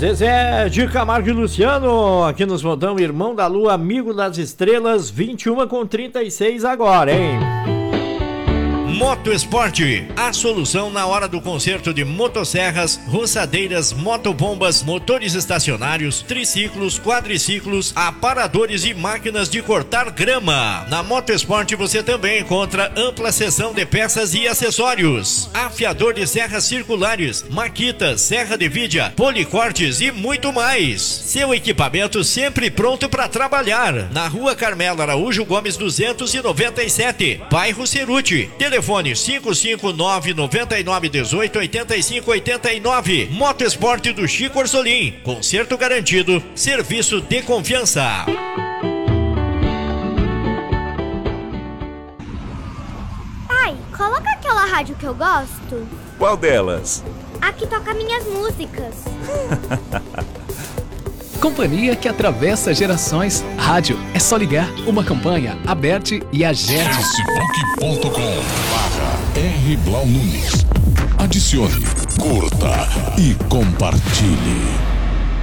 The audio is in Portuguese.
Zezé de Camargo e Luciano, aqui nos Modão, irmão da lua, amigo das estrelas, 21h36 agora, hein? Moto Esporte, a solução na hora do conserto de motosserras, roçadeiras, motobombas, motores estacionários, triciclos, quadriciclos, aparadores e máquinas de cortar grama. Na Moto Esporte você também encontra ampla seção de peças e acessórios, afiador de serras circulares, maquitas, serra de vidia, policortes e muito mais. Seu equipamento sempre pronto para trabalhar. Na Rua Carmelo Araújo Gomes 297, bairro Ceruti. Telefone 559-9918-8589. Moto Esporte do Chico Orsolim. Conserto garantido. Serviço de confiança. Pai, coloca aquela rádio que eu gosto. Qual delas? A que toca minhas músicas. Companhia que atravessa gerações. Rádio é só ligar. Uma campanha, aberte e agerte. Facebook.com/R Blau Nunes. Adicione, curta e compartilhe.